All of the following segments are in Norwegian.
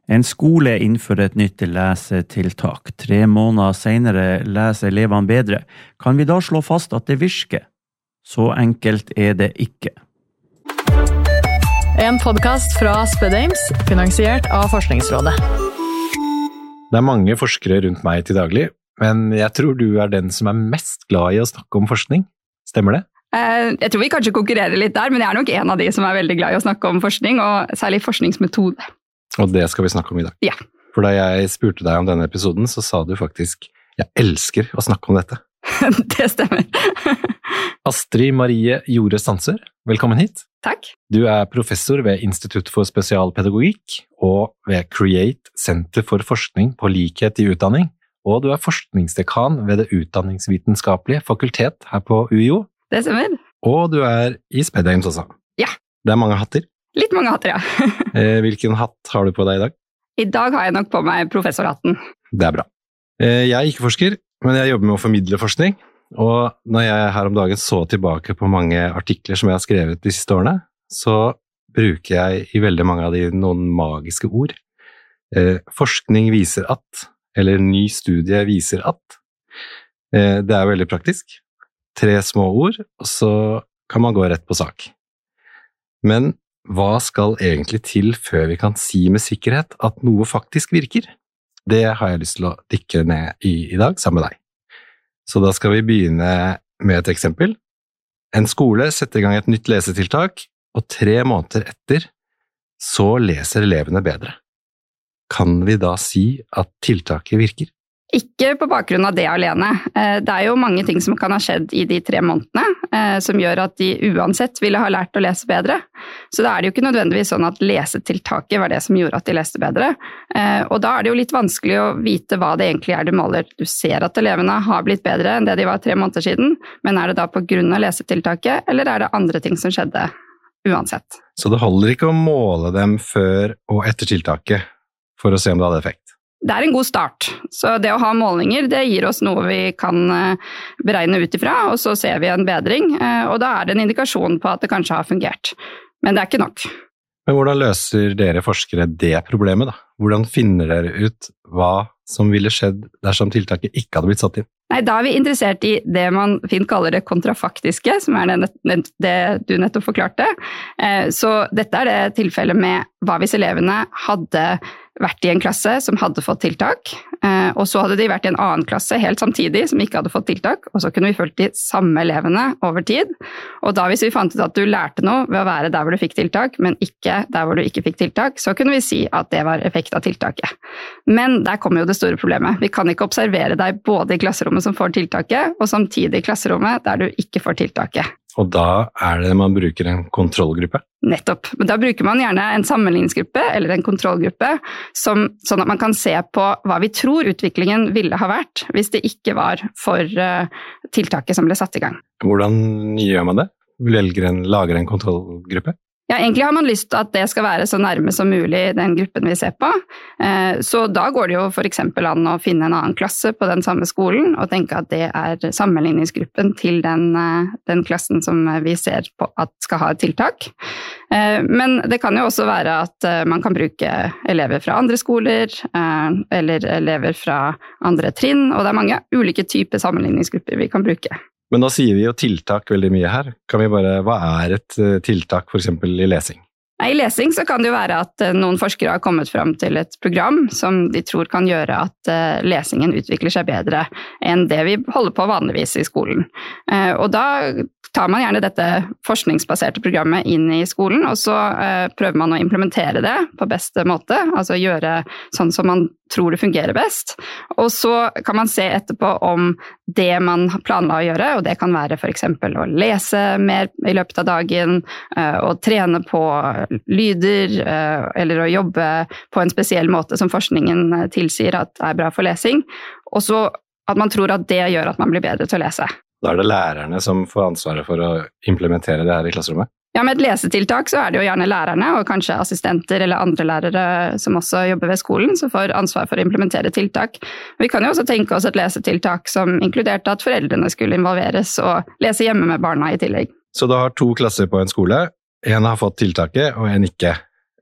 En skole innfører et nytt lesetiltak. 3 måneder senere leser elevene bedre. Kan vi da slå fast at det virker? Så enkelt er det ikke. En podcast fra Spedames, finansiert av Forskningsrådet. Det er mange forskere rundt meg til daglig, men jeg tror du er den som er mest glad i å snakke om forskning. Stemmer det? Jeg tror vi kanskje konkurrerer litt der, men jeg er nok en av de som er veldig glad i å snakke om forskning, og særlig forskningsmetode. Og det skal vi snakke om i dag. Ja. For da jeg spurte deg om denne episoden, så sa du faktisk, jeg elsker å snakke om dette. Det stemmer. Astrid Marie Jorde Stanser, velkommen hit. Takk. Du er professor ved Institutt for spesialpedagogikk og ved Create Senter for forskning på likhet i utdanning, og du er forskningsdekan ved det utdanningsvitenskapelige fakultet her på UiO. Det stemmer. Og du er i Spedames også. Ja. Det er mange hatter. Litt mange hatter, ja. Hvilken hatt har du på deg i dag? I dag har jeg nok på meg professorhatten. Det er bra. Jeg er ikke forsker, men jeg jobber med å formidle forskning, og når jeg her om dagen så tilbake på mange artikler som jeg har skrevet de siste årene, så bruker jeg i veldig mange av de noen magiske ord. Forskning viser at, eller ny studie viser at. Det er veldig praktisk. 3 små ord, og så kan man gå rett på sak. Men hva skal egentlig til før vi kan si med sikkerhet at noe faktisk virker? Det har jeg lyst til å dykke ned i dag sammen med deg. Så da skal vi begynne med et eksempel. En skole setter i gang et nytt lesetiltak, og 3 måneder etter så leser elevene bedre. Kan vi da si at tiltaket virker? Ikke på bakgrunn av det alene. Det er jo mange ting som kan ha skjedd i de 3 månedene, som gjør at de uansett ville ha lært å lese bedre. Så da er det jo ikke nødvendigvis sånn at lesetiltaket var det som gjorde at de leste bedre. Og da er det jo litt vanskelig å vite hva det egentlig er du måler. Du ser at elevene har blitt bedre enn det de var 3 måneder siden, men er det da på grunn av lesetiltaket, eller er det andre ting som skjedde uansett? Så det holder ikke å måle dem før og etter tiltaket for å se om det hadde effekt? Det er en god start, så det å ha målinger, det gir oss noe vi kan beregne ut ifra, og så ser vi en bedring, og da er det en indikasjon på at det kanskje har fungert. Men det er ikke nok. Men hvordan løser dere forskere det problemet da? Hvordan finner dere ut hva som ville skjedd dersom tiltaket ikke hadde blitt satt inn? Nei, da er vi interessert i det man fint kaller det kontrafaktiske, som er det du nettopp forklarte. Så dette er det tilfellet med hva hvis elevene hadde vært i en klasse som hadde fått tiltak, og så hadde de vært i en annen klasse helt samtidig som ikke hadde fått tiltak, og så kunne vi følge de samme elevene over tid. Og da hvis vi fant ut at du lærte noe ved å være der hvor du fikk tiltak, men ikke der hvor du ikke fikk tiltak, så kunne vi si at det var effekt av tiltaket. Men der kommer jo det store problemet. Vi kan ikke observere deg både i klasserommet som får tiltaket, og samtidig i klasserommet der du ikke får tiltaket. Og da er det man bruker en kontrollgruppe? Nettopp. Men da bruker man gjerne en sammenligningsgruppe eller en kontrollgruppe, sånn at man kan se på hva vi tror utviklingen ville ha vært hvis det ikke var for tiltaket som ble satt i gang. Hvordan gjør man det? Lager en kontrollgruppe? Ja, egentlig har man lyst til at det skal være så nærme som mulig den gruppen vi ser på. Så da går det jo for eksempel an å finne en annen klasse på den samme skolen og tenke at det er sammenligningsgruppen til den klassen som vi ser på at skal ha et tiltak. Men det kan jo også være at man kan bruke elever fra andre skoler eller elever fra andre trinn, og det er mange ulike typer sammenligningsgrupper vi kan bruke. Men nå sier vi jo tiltak veldig mye her. Hva er et tiltak for eksempel i lesing? I lesing så kan det jo være at noen forskere har kommet fram til et program som de tror kan gjøre at lesingen utvikler seg bedre enn det vi holder på vanligvis i skolen. Og da tar man gjerne dette forskningsbaserte programmet inn i skolen, og så prøver man å implementere det på beste måte, altså gjøre sånn som man tror det fungerer best. Og så kan man se etterpå om det man planla å gjøre, og det kan være for eksempel å lese mer i løpet av dagen, og trene på lyder, eller å jobbe på en spesiell måte som forskningen tilsier at er bra for lesing, og så at man tror at det gjør at man blir bedre til å lese. Da er det lærerne som får ansvaret for å implementere det her i klasserommet? Ja, med et lesetiltak så er det jo gjerne lærerne, og kanskje assistenter eller andre lærere som også jobber ved skolen, som får ansvar for å implementere tiltak. Vi kan jo også tenke oss et lesetiltak som inkluderte at foreldrene skulle involveres og lese hjemme med barna i tillegg. Så du har 2 klasser på en skole, en har fått tiltaket og en ikke.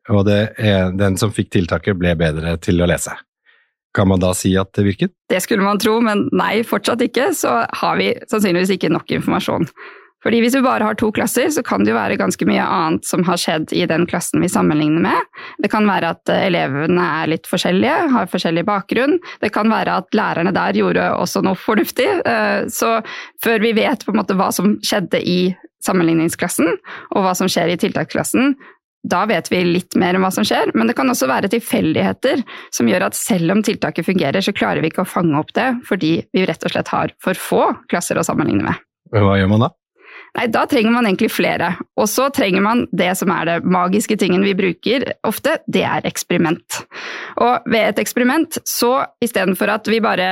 og den som fikk tiltaket ble bedre til å lese. Kan man da si at det virket? Det skulle man tro, men nei, fortsatt ikke, så har vi sannsynligvis ikke nok informasjon. Fordi hvis vi bare har 2 klasser, så kan det jo være ganske mye annet som har skjedd i den klassen vi sammenligner med. Det kan være at elevene er litt forskjellige, har forskjellig bakgrunn. Det kan være at lærerne der gjorde også noe fornuftig. Så før vi vet på en måte hva som skjedde i sammenligningsklassen, og hva som skjer i tiltaksklassen, da vet vi litt mer om hva som skjer, men det kan også være tilfeldigheter som gjør at selv om tiltaket fungerer, så klarer vi ikke å fange opp det, fordi vi rett og slett har for få klasser å sammenligne med. Hva gjør man da? Nei, da trenger man egentlig flere, og så trenger man det som er det magiske tingen vi bruker ofte, det er eksperiment. Og ved et eksperiment, så i stedet for at vi bare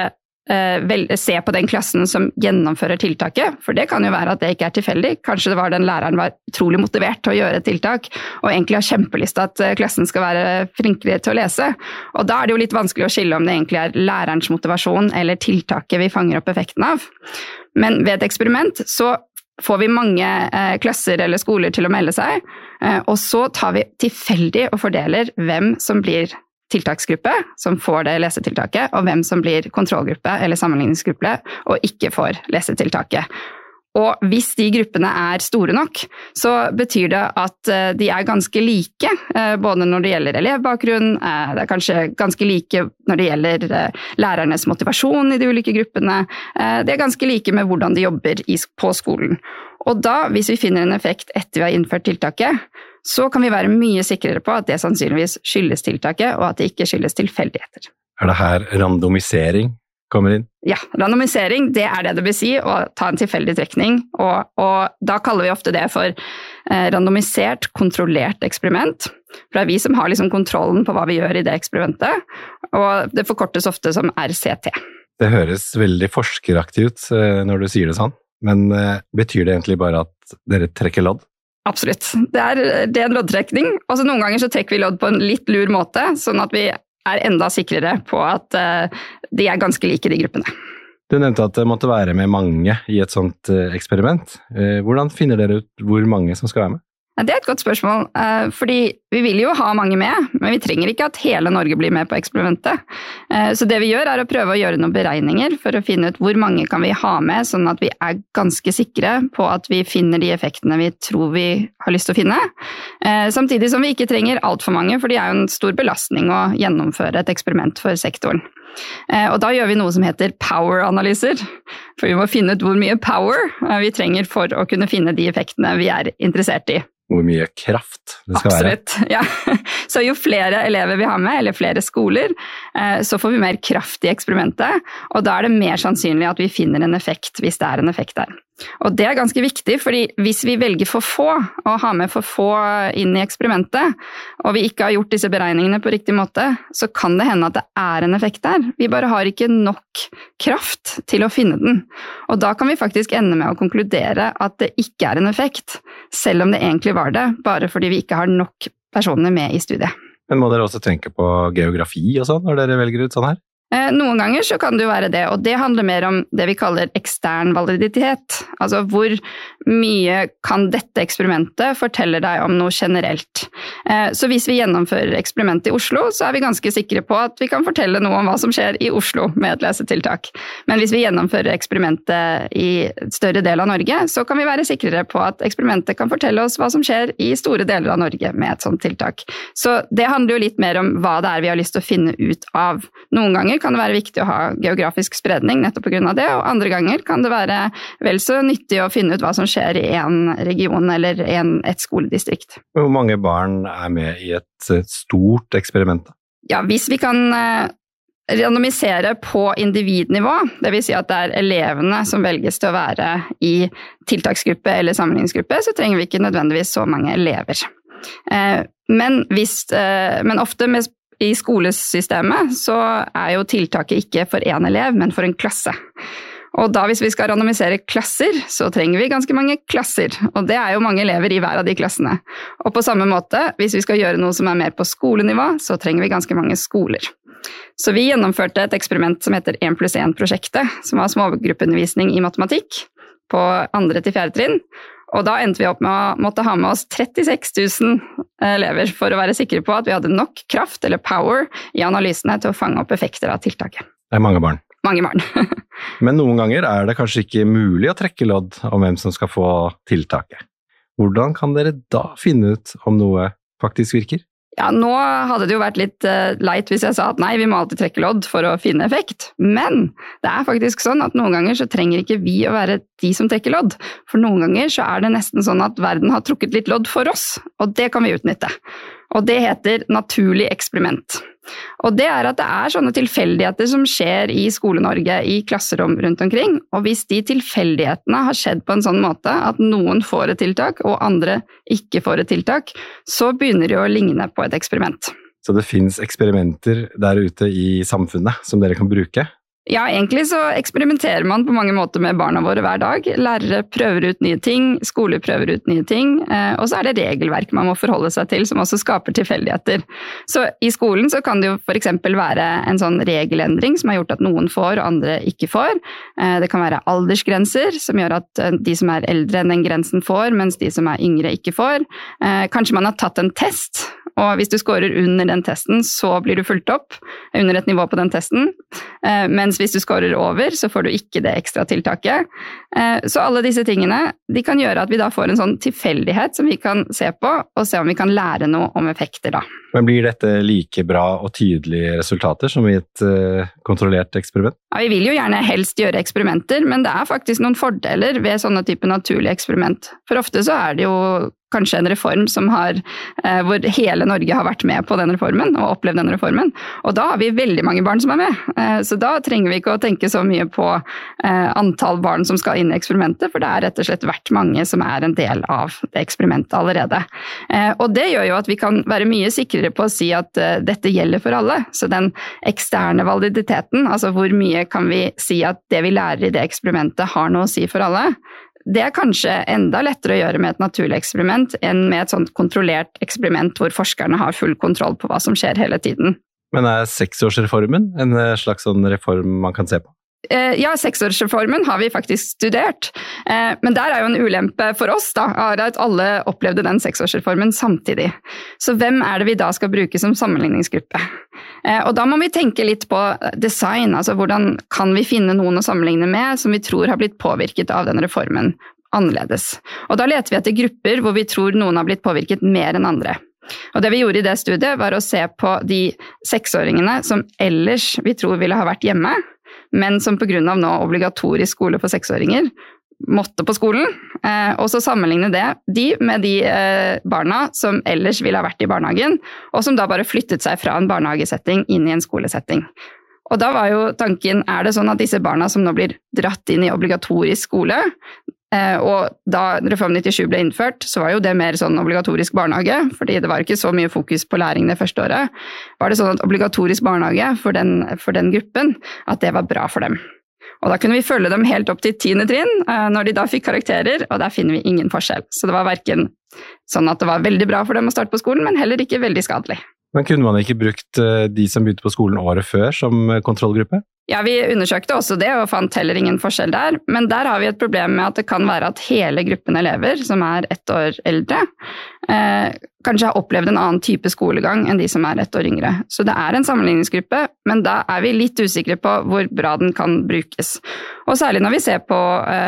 se på den klassen som gjennomfører tiltaket, for det kan jo være at det ikke er tilfeldig. Kanskje det var den læreren var utrolig motivert til å gjøre et tiltak, og egentlig har kjempelyst at klassen skal være flinkere til å lese. Og da er det jo litt vanskelig å skille om det egentlig er lærerens motivasjon eller tiltaket vi fanger opp effekten av. Men ved et eksperiment så får vi mange klasser eller skoler til å melde seg, og så tar vi tilfeldig og fordeler hvem som blir tiltaksgruppe som får det lesetiltaket, og hvem som blir kontrollgruppe eller sammenligningsgruppe og ikke får lesetiltaket. Og hvis de gruppene er store nok, så betyr det at de er ganske like, både når det gjelder elevbakgrunn, det er kanskje ganske like når det gjelder lærernes motivasjon i de ulike gruppene, det er ganske like med hvordan de jobber på skolen. Og da, hvis vi finner en effekt etter vi har innført tiltaket, så kan vi være mye sikrere på at det sannsynligvis skyldes tiltaket, og at det ikke skyldes tilfeldigheter. Er det her randomisering kommer inn? Ja, randomisering, det er det det vil si, å ta en tilfeldig trekning, og da kaller vi ofte det for randomisert, kontrollert eksperiment. For det er vi som har liksom kontrollen på hva vi gjør i det eksperimentet, og det forkortes ofte som RCT. Det høres veldig forskeraktig ut når du sier det sånn, men betyr det egentlig bare at dere trekker lodd? Absolutt. Det er en loddtrekning, og så noen ganger så trekker vi lodd på en litt lur måte, sånn at vi er enda sikrere på at de er ganske like de gruppene. Du nevnte at det måtte være med mange i et sånt eksperiment. Hvordan finner dere ut hvor mange som skal være med? Det er et godt spørsmål, fordi vi vil jo ha mange med, men vi trenger ikke at hele Norge blir med på eksperimentet. Så det vi gjør er å prøve å gjøre noen beregninger for å finne ut hvor mange kan vi ha med, sånn at vi er ganske sikre på at vi finner de effektene vi tror vi har lyst til å finne. Samtidig som vi ikke trenger alt for mange, for det er jo en stor belastning å gjennomføre et eksperiment for sektoren. Og da gjør vi noe som heter power-analyser, for vi må finne ut hvor mye power vi trenger for å kunne finne de effektene vi er interessert i. Hvor mye kraft det skal være. Absolutt, ja. Så jo flere elever vi har med, eller flere skoler, så får vi mer kraft i eksperimentet, og da er det mer sannsynlig at vi finner en effekt hvis det er en effekt der. Og det er ganske viktig, fordi hvis vi velger for få, og har med for få inn i eksperimentet, og vi ikke har gjort disse beregningene på riktig måte, så kan det hende at det er en effekt der. Vi bare har ikke nok kraft til å finne den. Og da kan vi faktisk ende med å konkludere at det ikke er en effekt, selv om det egentlig var det, bare fordi vi ikke har nok personer med i studiet. Men må dere også tenke på geografi og sånn, når dere velger ut sånn her? Noen ganger så kan det jo være det, og det handler mer om det vi kaller ekstern validitet. Altså hvor mye kan dette eksperimentet fortelle deg om noe generelt. Så hvis vi gjennomfører eksperimentet i Oslo, så er vi ganske sikre på at vi kan fortelle noe om hva som skjer i Oslo med et lesetiltak. Men hvis vi gjennomfører eksperimentet i et større del av Norge, så kan vi være sikrere på at eksperimentet kan fortelle oss hva som skjer i store deler av Norge med et sånt tiltak. Så det handler jo litt mer om hva det er vi har lyst til å finne ut av. Noen ganger kan det være viktig å ha geografisk spredning nettopp på grunn av det, og andre ganger kan det være vel så nyttig å finne ut hva som skjer i en region eller et skoledistrikt. Hvor mange barn er med i et stort eksperiment? Ja, hvis vi kan randomisere på individnivå, det vil si at det er elevene som velges til å være i tiltaksgruppe eller sammenligningsgruppe, så trenger vi ikke nødvendigvis så mange elever. Men ofte i skolesystemet så er jo tiltaket ikke for en elev, men for en klasse. Og da hvis vi skal randomisere klasser, så trenger vi ganske mange klasser, og det er jo mange elever i hver av de klassene. Og på samme måte, hvis vi skal gjøre noe som er mer på skolenivå, så trenger vi ganske mange skoler. Så vi gjennomførte et eksperiment som heter 1+1-prosjektet, som var smågruppeundervisning i matematikk på 2. til 4. trinn. Og da endte vi opp med å måtte ha med oss 36 000 elever for å være sikre på at vi hadde nok kraft eller power i analysene til å fange opp effekter av tiltaket. Det mange barn. Mange barn. Men noen ganger det kanskje ikke mulig å trekke lodd om hvem som skal få tiltaket. Hvordan kan dere da finne ut om noe faktisk virker? Ja, nå hadde det jo vært litt leit hvis jeg sa at nei, vi må alltid trekke lodd for å finne effekt. Men det faktisk sånn at noen ganger så trenger ikke vi å være de som trekker lodd. For noen ganger så det nesten sånn at verden har trukket litt lodd for oss, og det kan vi utnytte. Og det heter naturlig eksperiment. Og det at det sånne tilfeldigheter som skjer i Skole-Norge, i klasserom rundt omkring, og hvis de tilfeldighetene har skjedd på en sånn måte at noen får et tiltak, og andre ikke får et tiltak, så begynner det å ligne på et eksperiment. Så det finnes eksperimenter der ute i samfunnet som dere kan bruke? Ja, egentlig så eksperimenterer man på mange måter med barna våre hver dag. Lærere prøver ut nye ting, skoler prøver ut nye ting, og så det regelverk man må forholde seg til som også skaper tilfeldigheter. Så i skolen så kan det jo for eksempel være en sånn regelendring som har gjort at noen får og andre ikke får. Det kan være aldersgrenser som gjør at de som eldre enn den grensen får, mens de som yngre ikke får. Kanskje man har tatt en test, og hvis du scorer under den testen, så blir du fulgt opp under et nivå på den testen, mens hvis du scorer over, så får du ikke det ekstra tiltaket. Så alle disse tingene, de kan gjøre at vi da får en sånn tilfeldighet som vi kan se på, og se om vi kan lære noe om effekter da. Men blir dette like bra og tydelige resultater som i et kontrollert eksperiment? Ja, vi vil jo gjerne helst gjøre eksperimenter, men det faktisk noen fordeler ved sånne type naturlige eksperiment. For ofte så det jo kanskje en reform som hvor hele Norge har vært med på den reformen og opplevd den reformen. Og da har vi veldig mange barn som med. Så da trenger vi ikke å tenke så mye på antall barn som skal inn i eksperimentet, for det rett og slett vært mange som en del av det eksperimentet allerede. Og det gjør jo at vi kan være mye sikrere på å si at dette gjelder for alle. Så den eksterne validiteten, altså hvor mye kan vi si at det vi lærer i det eksperimentet har noe å si for alle, det kanskje enda lettere å gjøre med et naturlig eksperiment enn med et sånt kontrollert eksperiment hvor forskerne har full kontroll på hva som skjer hele tiden. Men 6-årsreformen en slags sånn reform man kan se på? Ja, 6-årsreformen har vi faktisk studert, men der jo en ulempe for oss da, at alle opplevde den 6-årsreformen samtidig. Så hvem det vi da skal bruke som sammenligningsgruppe? Og da må vi tenke litt på design, altså hvordan kan vi finne noen å sammenligne med som vi tror har blitt påvirket av den reformen annerledes. Og da leter vi etter grupper hvor vi tror noen har blitt påvirket mer enn andre. Og det vi gjorde i det studiet var å se på de 6-åringene som ellers vi tror ville ha vært hjemme, men som på grunn av nå obligatorisk skole for 6-åringer måtte på skolen, og så sammenligne de med de barna som ellers ville ha vært i barnehagen, og som da bare flyttet seg fra en barnehagesetting inn i en skolesetting. Og da var jo tanken, det sånn at disse barna som nå blir dratt inn i obligatorisk skole, og da Reform 97 ble innført, så var jo det mer sånn obligatorisk barnehage, fordi det var ikke så mye fokus på læring det første året. Var det sånn at obligatorisk barnehage for den gruppen, at det var bra for dem. Og da kunne vi følge dem helt opp til 10. trinn, når de da fikk karakterer, og der finner vi ingen forskjell. Så det var hverken sånn at det var veldig bra for dem å starte på skolen, men heller ikke veldig skadelig. Men kunne man ikke brukt de som begynte på skolen året før som kontrollgruppe? Ja, vi undersøkte også det og fant heller ingen forskjell der, men der har vi et problem med at det kan være at hele gruppen elever som 1 år eldre, kanskje har opplevd en annen type skolegang enn de som 1 år yngre. Så det en sammenligningsgruppe, men da vi litt usikre på hvor bra den kan brukes. Og særlig når vi ser på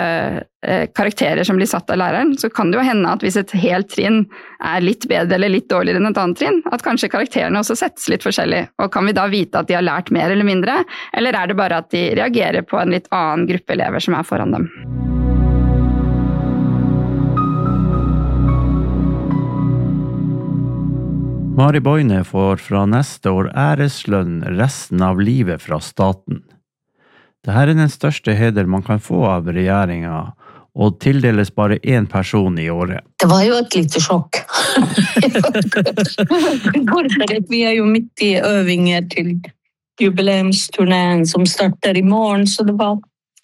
karakterer som blir satt av læreren, så kan det jo hende at hvis et helt trinn litt bedre eller litt dårligere enn et annet trinn, at kanskje karakterene også settes litt forskjellig. Og kan vi da vite at de har lært mer eller mindre, eller det bare at de reagerer på en litt annen gruppe elever som foran dem? Mari Boine får fra neste år æreslønn resten av livet fra staten. Dette den største heder man kan få av regjeringen, og tildeles bare en person i året. Det var jo et lite sjokk. Vi jo midt i øvinger til jubileumsturneen som starter i morgen, så det var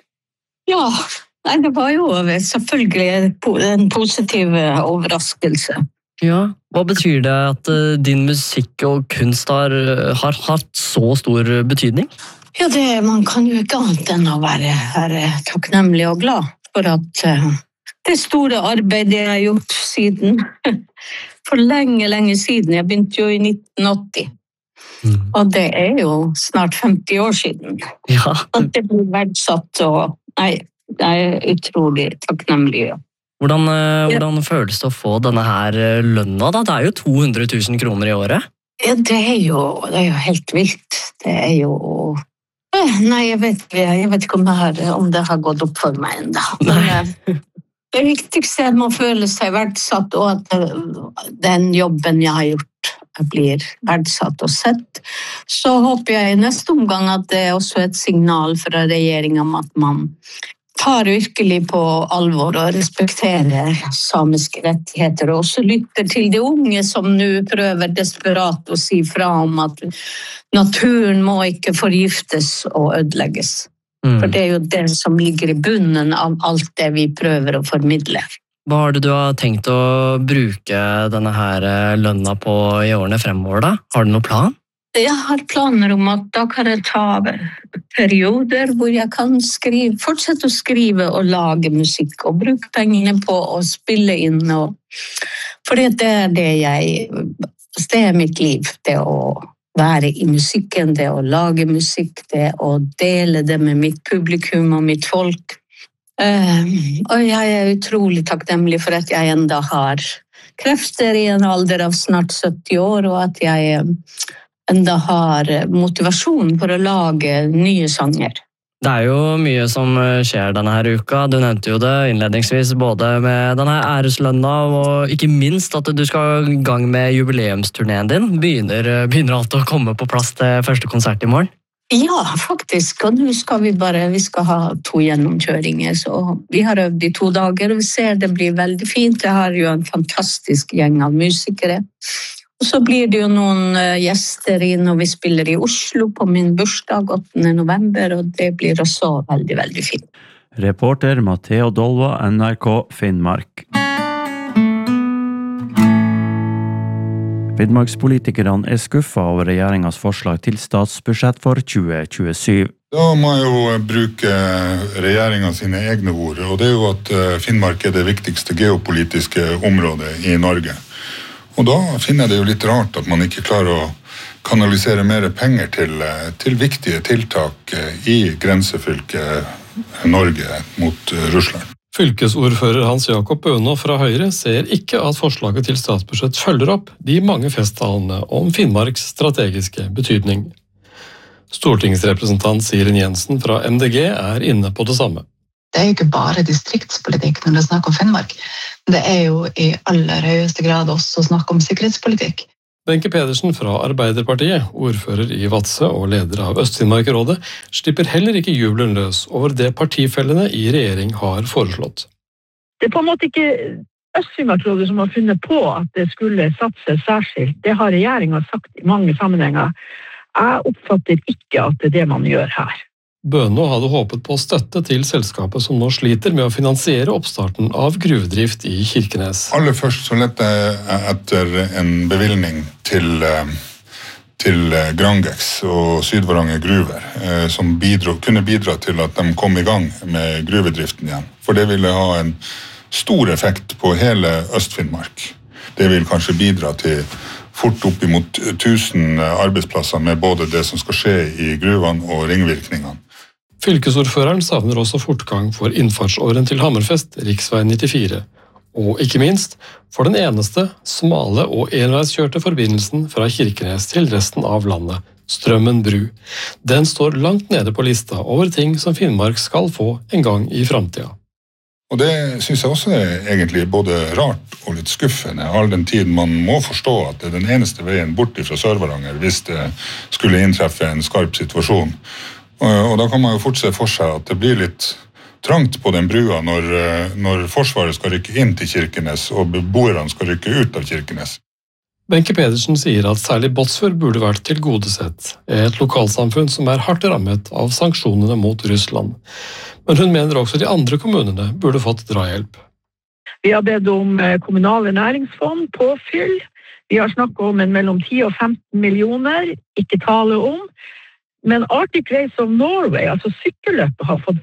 det var jo selvfølgelig en positiv overraskelse. Ja, hva betyr det at din musikk og kunst har hatt så stor betydning? Ja, man kan jo ikke annet enn å være takknemlig og glad for at det store arbeidet jeg har gjort siden, for lenge siden. Jeg begynte jo i 1980. Og det jo snart 50 år siden. Ja. At det blir verdsatt, og nei, jeg utrolig takknemlig. Hvordan føles det å få denne her lønna da? Det jo 200 000 kroner i året. Ja, det jo helt vilt. Det jo... Nei, jeg vet ikke om det har gått opp for meg enda. Men det viktigste man føler seg verdsatt, og at den jobben jeg har gjort blir verdsatt og sett. Så håper jeg i neste omgang at det også et signal fra regjeringen om at man tar virkelig på alvor og respekterer samiske rettigheter, og også lytter til de unge som nå prøver desperat å si fra om at naturen må ikke forgiftes og ødelegges. For det jo det som ligger i bunnen av alt det vi prøver å formidle. Hva har du har tenkt å bruke denne her lønna på i årene fremover da? Har du noen plan? Jeg har planer om at da kan jeg ta perioder hvor jeg kan fortsette å skrive og lage musikk og bruke pengene på å spille inn. For det det mitt liv, det å være i musikken, det å lage musikk, det å dele det med mitt publikum og mitt folk. Og jeg utrolig takknemlig for at jeg enda har krefter i en alder av snart 70 år, og at jeg enda har motivasjon for å lage nye sanger. Det jo mye som skjer denne her uka. Du nevnte jo det innledningsvis, både med denne æreslønna, og ikke minst at du skal i gang med jubileumsturneen din. Begynner alt å komme på plass til første konsert i morgen? Ja, faktisk. Og nå skal vi skal ha 2 gjennomkjøringer. Så vi har øvd i 2 dager, og vi ser det blir veldig fint. Jeg har jo en fantastisk gjeng av musikere. Og så blir det jo noen gjester når vi spiller i Oslo på min bursdag 8. november, og det blir også veldig, veldig fint. Reporter Matteo Dolva, NRK Finnmark. Finnmarkspolitikerne skuffet over regjeringens forslag til statsbudsjett for 2027. Da må jeg jo bruke regjeringen sine egne ord, og det jo at Finnmark det viktigste geopolitiske området i Norge. Og da finner jeg det jo litt rart at man ikke klarer å kanalisere mer penger til viktige tiltak i grensefylket Norge mot Russland. Fylkesordfører Hans Jakob Bøno fra Høyre ser ikke at forslaget til statsbudsjett følger opp de mange festtalene om Finnmarks strategiske betydning. Stortingsrepresentant Siren Jensen fra MDG inne på det samme. Det jo ikke bare distriktspolitikk når det snakker om Finnmark. Det jo i aller høyeste grad også snakk om sikkerhetspolitikk. Wenche Pedersen fra Arbeiderpartiet, ordfører i Vadsø og leder av Øst-Finnmark-rådet, slipper heller ikke jubelen løs over det partifellene i regjering har foreslått. Det på en måte ikke Øst-Finnmark-rådet som har funnet på at det skulle satse særskilt. Det har regjeringen sagt i mange sammenhenger. Jeg oppfatter ikke at det det man gjør her. Bøno hadde håpet på støtte til selskapet som nå sliter med å finansiere oppstarten av gruvedrift i Kirkenes. Aller først så lette jeg etter en bevilgning til Grangex og Sydvaranger gruver, som kunne bidra til at de kom i gang med gruvedriften igjen. For det ville ha en stor effekt på hele Øst-Finnmark. Det vil kanskje bidra til fort opp imot 1000 arbeidsplasser med både det som skal skje i gruvene og ringvirkningene. Fylkesordføreren savner også fortgang for innfartsåren til Hammerfest, riksvei 94, og ikke minst for den eneste smale og enveiskjørte forbindelsen fra Kirkenes til resten av landet, Strømmen bru. Den står langt nede på lista over ting som Finnmark skal få en gang i fremtiden. Og det synes jeg også egentlig både rart og litt skuffende, all den tid man må forstå at det den eneste veien bort fra Sør-Varanger hvis det skulle inntreffe en skarp situasjon. Og da kan man jo fort se for seg at det blir litt trangt på den brua når Forsvaret skal rykke inn til Kirkenes og beboerne skal rykke ut av Kirkenes. Wenche Pedersen sier at særlig Båtsfjord burde vært tilgodesett, et lokalsamfunn som hardt rammet av sanksjonene mot Russland. Men hun mener også de andre kommunene burde fått drahjelp. Vi har bedt om kommunale næringsfond, påfyll. Vi har snakket om mellom 10 og 15 millioner, ikke tale om. Men Arctic Race of Norway, altså sykkelløpet, har fått 15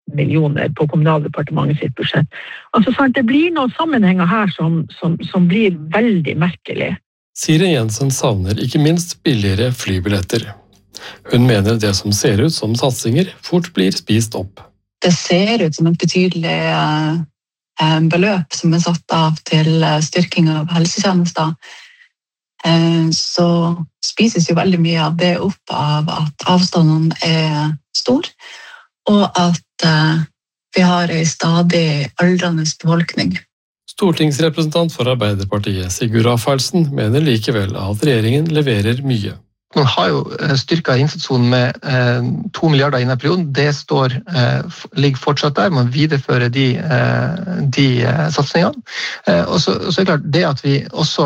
millioner på Kommunaldepartementet sitt budsjett. Altså sant, det blir noen sammenhenger her som blir veldig merkelig. Siri Jensen savner ikke minst billigere flybilletter. Hun mener det som ser ut som satsinger fort blir spist opp. Det ser ut som et betydelig beløp som satt av til styrking av helsetjenester. Så spises jo veldig mye av det opp av at avstandene stor, og at vi har en stadig aldrende befolkning. Stortingsrepresentant for Arbeiderpartiet, Sigurd Rafaelsen, mener likevel at regjeringen leverer mye. Man har jo styrket innsatsonen med 2 milliarder i denne perioden. Det ligger fortsatt der. Man viderefører de satsningene. Og så er det klart, det at vi også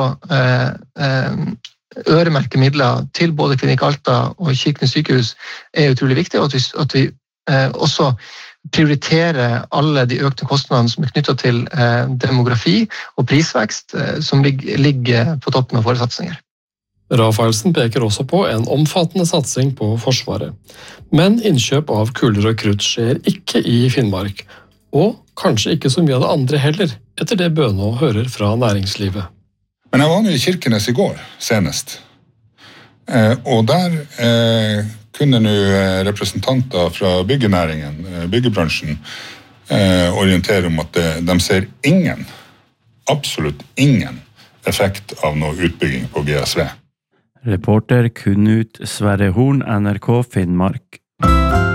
øremerker midler til både Klinikk Alta og Kirkenes sykehus er utrolig viktig, og at vi også prioritere alle de økte kostnadene som er knyttet til demografi og prisvekst, som ligger på toppen av våre satsinger. Rafaelsen peker også på en omfattende satsing på Forsvaret. Men innkjøp av kuler og krutt skjer ikke i Finnmark, og kanskje ikke så mye av det andre heller, etter det Bønå hører fra næringslivet. Men jeg var nå i Kirkenes i går, senest. Og der kunne nå representanter fra byggenæringen, byggebransjen, orientere om at de ser absolutt ingen effekt av noe utbygging på GSV. Reporter Knut Sverre Horn, NRK Finnmark.